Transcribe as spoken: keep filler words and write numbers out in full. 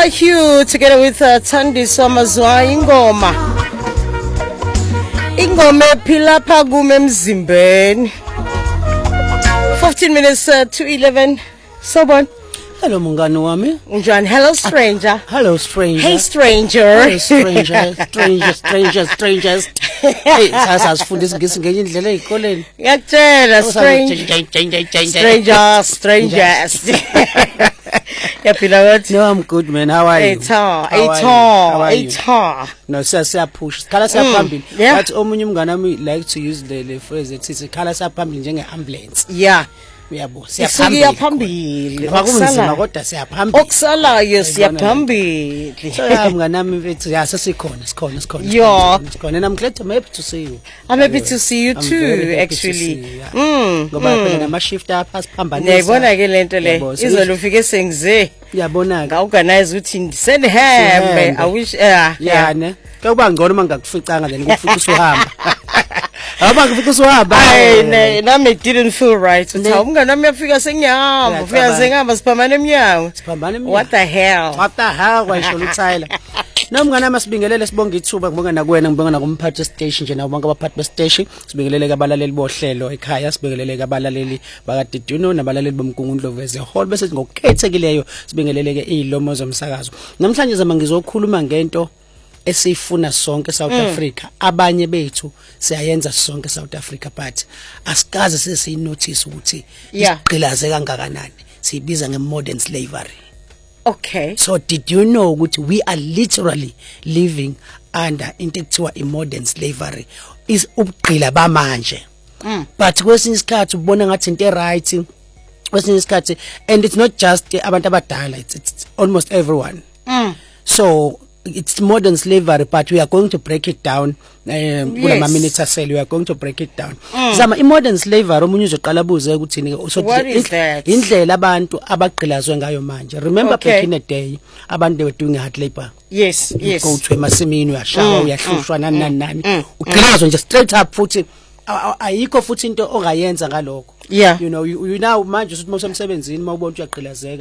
Hugh together with uh, Thandiswa Mazwa ingoma. Ingoma ephila phakume emzimbeni. fifteen minutes uh, to eleven. Sobon. Hello mungani wami. Njani? Hello stranger. Hello stranger. Hey stranger. Hey stranger. Stranger, stranger, strangers. Hey, sasa asifundisa ngesingenye indlela ezikoleni. Ngiyakutshela stranger. Stranger, strangers. Yaphila wathi. No, I'm good man. How are you? Etha, etha, etha. No, siya push. Khala siyaphambili. But omunye umngane wami like to use the, the phrase that sithi khala siyaphambili njenge ambulance. Yeah. Uyabo siyaphambili akunzima kodwa siyaphambili okusalayo siyaphambili so mngana nami mfethu ya sesikhona sikhona sikhona sikhona and I'm glad to be able to see you. I'm happy to see you too actually mm ngoba phela nama shift apha siphambanisa ngiyabona ke lento le izolo ufike sengize uyabona nga organize ukuthi sendihambe I wish yeah ne kuba ngcono mangakuficanga then kufica usuhamba Aba ngifika usuhamba hey nami didn't feel right uthi umngane wami uyafika sengiyahamba ufika sengihamba siphambane eminyango siphambane eminyango what the hell what the hell kwasho uThayila nomngane wami sibingelele sibonga ithuba ngibonga nakuwena ngibonga nakumphathi station nje nabo bonke abaphathi be station sibingelele kabalaleli bohlelo ekhaya sibingelele kabalaleli bakaDiduno nabalaleli bomgungundlovu eze hall bese ngokukhethekileyo sibingelele ke izilomo zomsakazo namhlanje zama ngizokhuluma ngento esifuna sonke South mm. Africa abanye bethu siyayenza sonke South Africa but asikaze sesinotice ukuthi yeah. Igqilaze kangakanani sibiza ngemodern slavery. Okay, so did you know ukuthi we are literally living under into ekuthiwa imodern slavery is ubugqila bamanje mm. but kwesinye isikhathi ubona ngathi into right kwesinye isikhathi and it's not just abantu abadala it's, it's almost everyone mm. so it's modern slavery but we are going to break it down um kula ma minutes asele we are going to break it down mm. zama i modern slavery omunye uzoqala buze ukuthi indlela abantu abagqilazwe ngayo manje remember okay. back in the day abantu they were doing hard labor yes you yes go to emasimini uyashawa uyahlushwa nani nani nani mm. ugqilazwe nje straight up futhi ayikho futhi into ongayenza ngalokho yeah you know you, you now manje usuthi mawusemsebenzini mawubona uyaqhilazeka